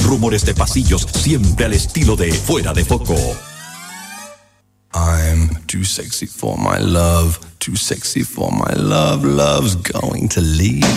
rumores de pasillos, siempre al estilo de Fuera de Foco. I'm too sexy for my love, too sexy for my love, love's going to leave.